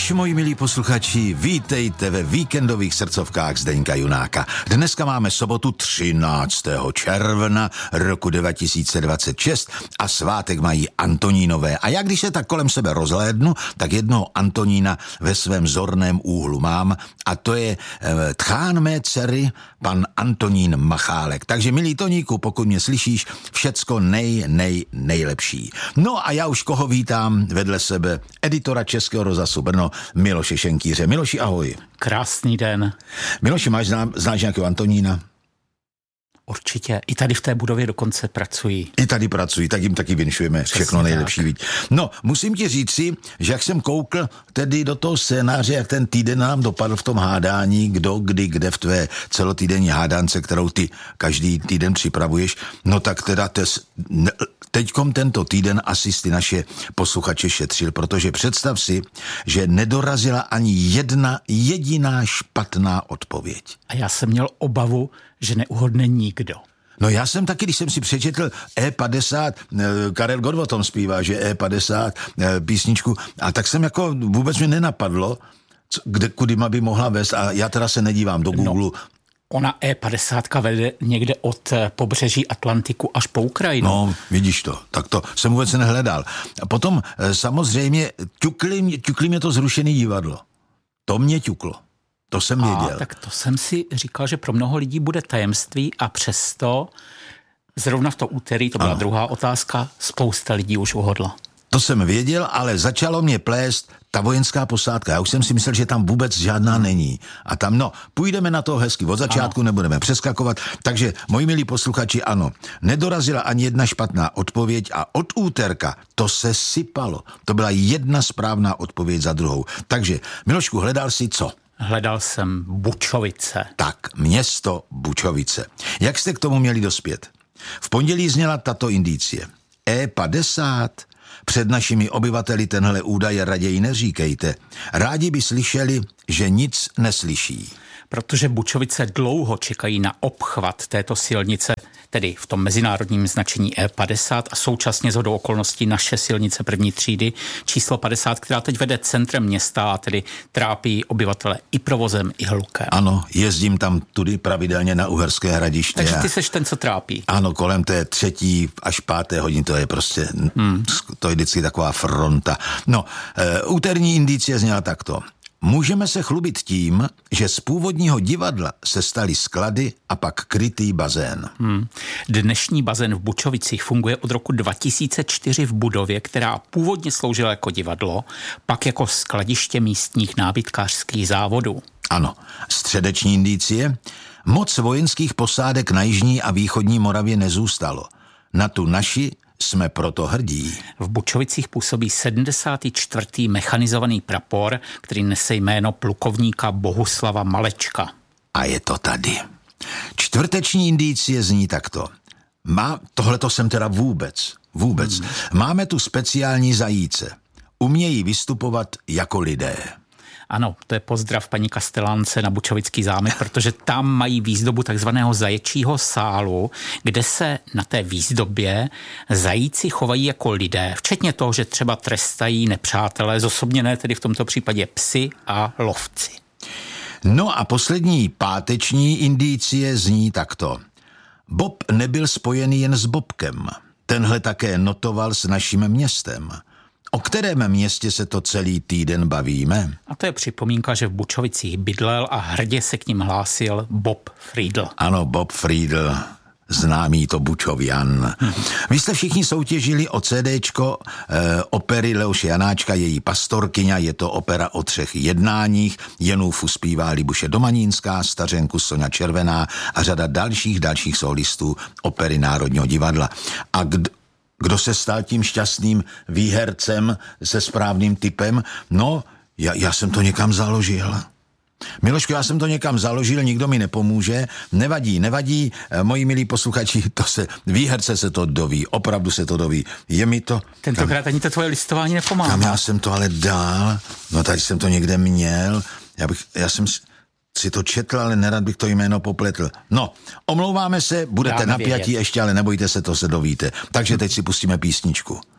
Totiž, moji milí posluchači, vítejte ve víkendových srdcovkách Zdeňka Junáka. Dneska máme sobotu 13. června roku 2026 a svátek mají Antonínové. A já, když se tak kolem sebe rozhlédnu, tak jednoho Antonína ve svém zorném úhlu mám a to je tchán mé dcery, pan Antonín Machálek. Takže, milý Toníku, pokud mě slyšíš, všecko nejlepší. No a já už koho vítám vedle sebe, editora Českého rozhlasu Brno, Miloše Šenkýře. Miloši, ahoj. Krásný den. Miloši, znáš nějakého Antonína? Určitě. I tady v té budově dokonce pracují. I tady pracují, tak jim taky vinšujeme všechno nejlepší. Víc. No, musím ti říci, že jak jsem koukl tedy do toho scénáře, jak ten týden nám dopadl v tom hádání, kdo, kdy, kde v tvé celotýdenní hádance, kterou ty každý týden připravuješ, no tak teda teďkom tento týden asi ty naše posluchače šetřil, protože představ si, že nedorazila ani jedna jediná špatná odpověď. A já jsem měl obavu, že neuhodne nikdo. No já jsem taky, když jsem si přečetl E50, Karel Gott o tom zpívá, že E50 písničku, a tak jsem jako vůbec mi nenapadlo, kudy by mohla vést, a já teda se nedívám do Google. No. Ona E50 vede někde od pobřeží Atlantiku až po Ukrajinu. No, vidíš to, tak to jsem vůbec nehledal. A potom samozřejmě ťukli mě to zrušené divadlo. To mě ťuklo. To jsem věděl. Tak to jsem si říkal, že pro mnoho lidí bude tajemství a přesto zrovna v to úterý, to byla druhá otázka, spousta lidí už uhodla. To jsem věděl, ale začalo mě plést ta vojenská posádka. Já už jsem si myslel, že tam vůbec žádná není. A tam, půjdeme na to hezky. Od začátku nebudeme přeskakovat. Takže, moji milí posluchači, ano, nedorazila ani jedna špatná odpověď a od úterka to se sypalo. To byla jedna správná odpověď za druhou. Takže, Milošku, hledal si co? Hledal jsem Bučovice. Tak, město Bučovice. Jak jste k tomu měli dospět? V pondělí zněla tato indicie. E50. Před našimi obyvateli tenhle údaj raději neříkejte. Rádi by slyšeli, že nic neslyší. Protože Bučovice dlouho čekají na obchvat této silnice, tedy v tom mezinárodním značení E50 a současně shodou okolností naše silnice první třídy číslo 50, která teď vede centrem města a tedy trápí obyvatele i provozem, i hlukem. Ano, jezdím tam tudy pravidelně na Uherské Hradiště. Takže ty seš ten, co trápí. Ano, kolem té 3. až 5. hodiny, to je prostě, to je vždycky taková fronta. No, úterní indicie zněla takto. Můžeme se chlubit tím, že z původního divadla se staly sklady a pak krytý bazén. Dnešní bazén v Bučovicích funguje od roku 2004 v budově, která původně sloužila jako divadlo, pak jako skladiště místních nábytkářských závodů. Ano, středeční indicie. Moc vojenských posádek na jižní a východní Moravě nezůstalo. Na tu naši jsme proto hrdí. V Bučovicích působí 74. mechanizovaný prapor, který nese jméno plukovníka Bohuslava Malečka. A je to tady. Čtvrteční indicie zní takto. Tohleto jsem teda vůbec. Máme tu speciální zajíce. Umějí vystupovat jako lidé. Ano, to je pozdrav paní Kastelánce na Bučovický zámek, protože tam mají výzdobu takzvaného zaječího sálu, kde se na té výzdobě zajíci chovají jako lidé, včetně toho, že třeba trestají nepřátelé, zosobněné tedy v tomto případě psy a lovci. No a poslední páteční indicie zní takto. Bob nebyl spojený jen s Bobkem. Tenhle také notoval s naším městem. O kterém městě se to celý týden bavíme? A to je připomínka, že v Bučovicích bydlel a hrdě se k ním hlásil Bob Friedl. Ano, Bob Friedl, známý to Bučovian. Vy jste všichni soutěžili o CDčko opery Leoše Janáčka, její Pastorkyňa, je to opera o 3 jednáních, Jenůfu zpívá Libuše Domanínská, Stařenku Soňa Červená a řada dalších solistů opery Národního divadla. A kdo se stal tím šťastným výhercem se správným typem? No, já jsem to někam založil. Milošku, já jsem to někam založil, nikdo mi nepomůže. Nevadí, moji milí posluchači, výherce se to doví, opravdu se to doví. Je mi to... Tentokrát ani to tvoje listování nepomáhá. Kam já jsem to ale dal? No tady jsem to někde měl. Já jsem si to četl, ale nerad bych to jméno popletl. No, omlouváme se, budete napjatí ještě, ale nebojte se, to se dovíte. Takže teď si pustíme písničku.